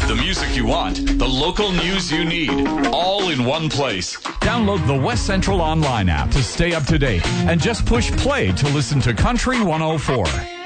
The music you want, the local news you need, all in one place. Download the West Central Online app to stay up to date and just push play to listen to Country 104.